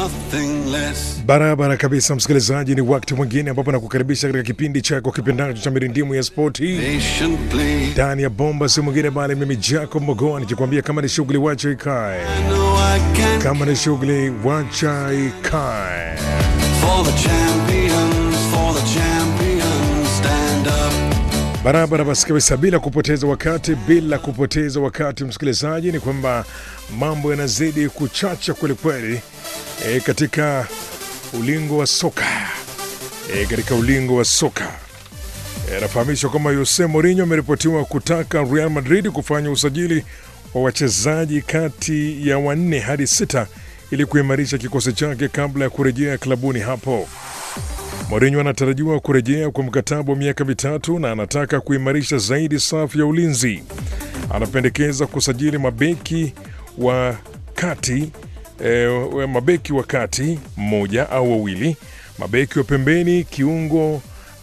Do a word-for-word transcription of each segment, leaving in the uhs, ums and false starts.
nothing less. Barabara kabisa msikilizaji, ni wakati mwingine ambapo nakukaribisha katika kipindi chako kipendacho cha mirindimu ya spoti Patiently, ndani ya bomba, si mwingine bali mimi Jacob Mogoa nikikwambia kama ni shughuli wacha ikae, I know I can. kama ni shughuli wacha ikae. For the champions, for the champions, stand up. Barabara basi kabisa, bila kupoteza wakati, bila kupoteza wakati msikilizaji, ni kwamba mambo yanazidi kuchacha kwelikweli e, katika ulingo wa soka e, katika ulingo wa soka e, nafahamishwa kwamba Jose Mourinho ameripotiwa kutaka Real Madrid kufanya usajili wa wachezaji kati ya wanne hadi sita ili kuimarisha kikosi chake kabla ya kurejea klabuni hapo. Mourinho anatarajiwa kurejea kwa mkataba wa miaka mitatu na anataka kuimarisha zaidi safu ya ulinzi. Anapendekeza kusajili mabeki wa kati e, mabeki wa kati mmoja au wawili, mabeki wa pembeni, kiungo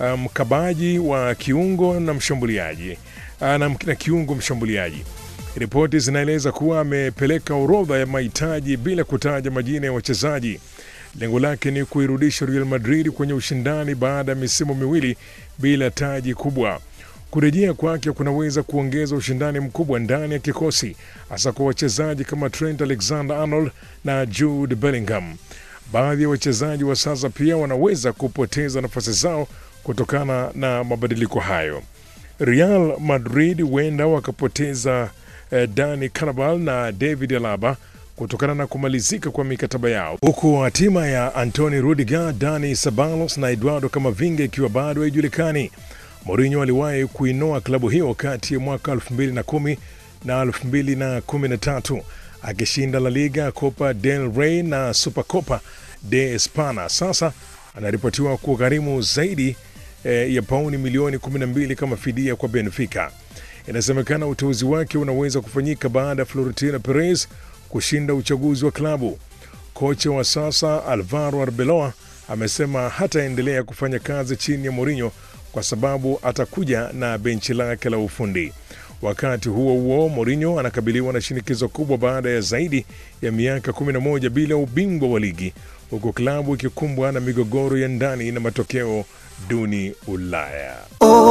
mkabaji um, wa kiungo na mshambuliaji na, na kiungo mshambuliaji. Ripoti zinaeleza kuwa amepeleka orodha ya mahitaji bila kutaja majina ya wachezaji. Lengo lake ni kuirudisha Real Madrid kwenye ushindani baada ya misimu miwili bila taji kubwa. Kurejea kwake kunaweza kuongeza ushindani mkubwa ndani ya kikosi, hasa kwa wachezaji kama Trent Alexander-Arnold na Jude Bellingham. Baadhi ya wachezaji wa sasa pia wanaweza kupoteza nafasi zao kutokana na mabadiliko hayo. Real Madrid huenda wakapoteza eh, Dani Carvajal na David Alaba kutokana na kumalizika kwa mikataba yao, huku hatima ya Anthony Rudiger, Dani Ceballos na Eduardo Camavinga ikiwa bado haijulikani. Mourinho aliwahi kuinoa klabu hiyo kati ya mwaka elfu mbili na kumi na elfu mbili na kumi na tatu akishinda La Liga, Copa del Rey na Supercopa de España. Sasa anaripotiwa kugharimu zaidi eh, ya pauni milioni kumi na mbili kama fidia kwa Benfica. Inasemekana uteuzi wake unaweza kufanyika baada ya Florentino Perez kushinda uchaguzi wa klabu. Kocha wa sasa Alvaro Arbeloa amesema hataendelea kufanya kazi chini ya Mourinho kwa sababu atakuja na benchi lake la ufundi. Wakati huo huo, Mourinho anakabiliwa na shinikizo kubwa baada ya zaidi ya miaka kumi na moja bila ubingwa wa ligi, huku klabu ikikumbwa na migogoro ya ndani na matokeo duni Ulaya.